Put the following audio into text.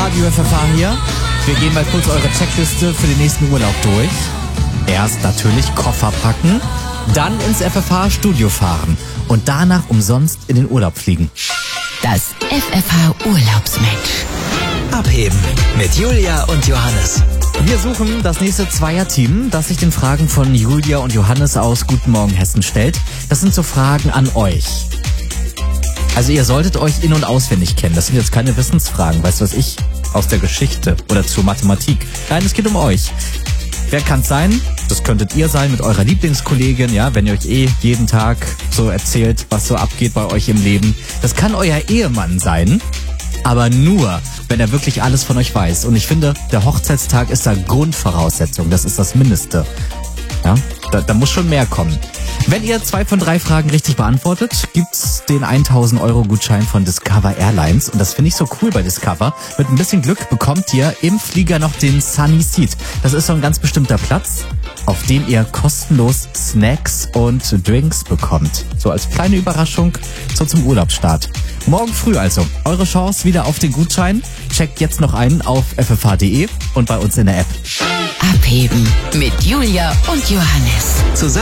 Radio FFH hier. Wir gehen mal kurz eure Checkliste für den nächsten Urlaub durch. Erst natürlich Koffer packen, dann ins FFH-Studio fahren und danach umsonst in den Urlaub fliegen. Das FFH-Urlaubsmatch. Abheben mit Julia und Johannes. Wir suchen das nächste Zweierteam, das sich den Fragen von Julia und Johannes aus Guten Morgen Hessen stellt. Das sind so Fragen an euch. Also ihr solltet euch in- und auswendig kennen. Das sind jetzt keine Wissensfragen, weißt du was ich, aus der Geschichte oder zur Mathematik. Nein, es geht um euch. Wer kann's sein? Das könntet ihr sein mit eurer Lieblingskollegin, ja, wenn ihr euch jeden Tag so erzählt, was so abgeht bei euch im Leben. Das kann euer Ehemann sein, aber nur, wenn er wirklich alles von euch weiß. Und ich finde, der Hochzeitstag ist da Grundvoraussetzung. Das ist das Mindeste. Ja, da muss schon mehr kommen. Wenn ihr 2 von 3 Fragen richtig beantwortet, gibt's den 1.000 € Gutschein von Discover Airlines. Und das finde ich so cool bei Discover. Mit ein bisschen Glück bekommt ihr im Flieger noch den Sunny Seat. Das ist so ein ganz bestimmter Platz, auf dem ihr kostenlos Snacks und Drinks bekommt. So als kleine Überraschung so zum Urlaubsstart. Morgen früh also eure Chance wieder auf den Gutschein. Checkt jetzt noch ein auf ffh.de und bei uns in der App. Abheben mit Julia und Johannes. Zusammen